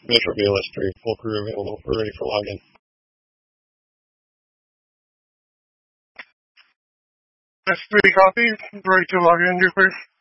Metro BLS 3, full crew available. We're ready for login. S3 copy. Ready to log in, dear please.